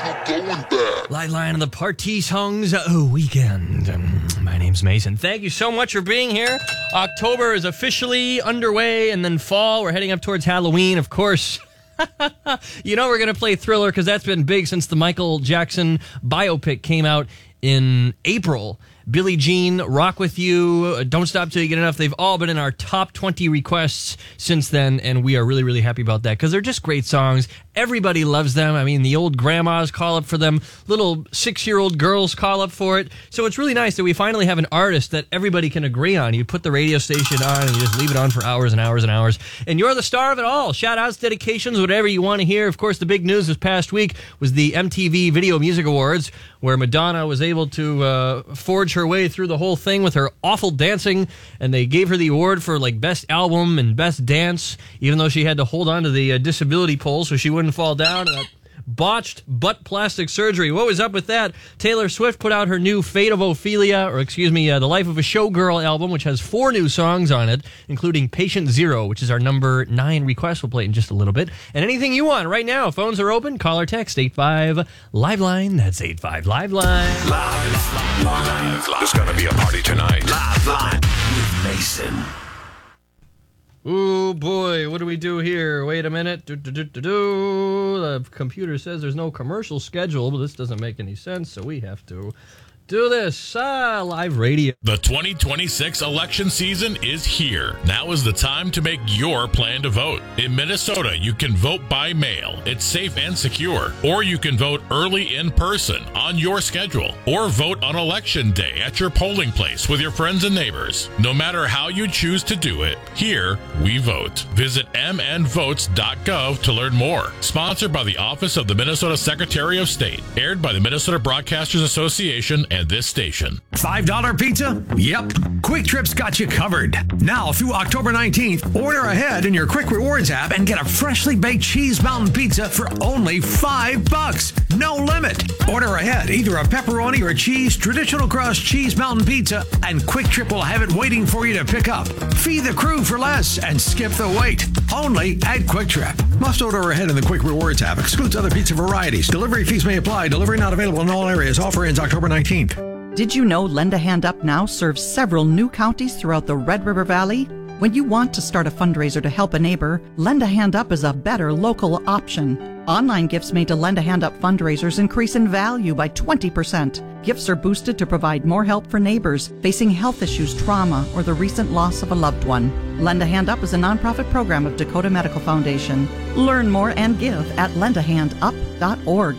no going back. Lifeline of the Party Songs weekend. My name's Mason. Thank you so much for being here. October is officially underway, and then fall. We're heading up towards Halloween, of course. You know we're going to play Thriller because that's been big since the Michael Jackson biopic came out in April. Billie Jean, Rock With You, Don't Stop Till You Get Enough. They've all been in our top 20 requests since then, and we are really, really happy about that because they're just great songs. Everybody loves them. I mean, the old grandmas call up for them. Little 6-year-old girls call up for it. So it's really nice that we finally have an artist that everybody can agree on. You put the radio station on and you just leave it on for hours and hours and hours. And you're the star of it all. Shout-outs, dedications, whatever you want to hear. Of course, the big news this past week was the MTV Video Music Awards, where Madonna was able to forge her way through the whole thing with her awful dancing, and they gave her the award for like best album and best dance, even though she had to hold on to the disability pole so she wouldn't fall down. Botched butt plastic surgery. What was up with that? Taylor Swift put out her new Fate of Ophelia, The Life of a Showgirl album, which has 4 new songs on it, including Patient Zero, which is our number 9 request. We'll play it in just a little bit. And anything you want right now. Phones are open. Call or text 85 Liveline. That's 85 Liveline. Live. There's going to be a party tonight. Live with Mason. Oh boy, what do we do here? Wait a minute. The computer says there's no commercial schedule, but this doesn't make any sense, so we have to do this. Live radio. The 2026 election season is here. Now is the time to make your plan to vote. In Minnesota, you can vote by mail. It's safe and secure. Or you can vote early in person on your schedule. Or vote on election day at your polling place with your friends and neighbors. No matter how you choose to do it, here we vote. Visit mnvotes.gov to learn more. Sponsored by the Office of the Minnesota Secretary of State. Aired by the Minnesota Broadcasters Association and this station. $5 pizza? Yep. Quick Trip's got you covered. Now through October 19th, order ahead in your Quick Rewards app and get a freshly baked cheese mountain pizza for only $5. No limit. Order ahead either a pepperoni or cheese traditional crust cheese mountain pizza, and Quick Trip will have it waiting for you to pick up. Feed the crew for less and skip the wait. Only at Quick Trip. Must order ahead in the Quick Rewards app. Excludes other pizza varieties. Delivery fees may apply. Delivery not available in all areas. Offer ends October 19th. Did you know Lend a Hand Up now serves several new counties throughout the Red River Valley? When you want to start a fundraiser to help a neighbor, Lend a Hand Up is a better local option. Online gifts made to Lend a Hand Up fundraisers increase in value by 20%. Gifts are boosted to provide more help for neighbors facing health issues, trauma, or the recent loss of a loved one. Lend a Hand Up is a nonprofit program of Dakota Medical Foundation. Learn more and give at lendahandup.org.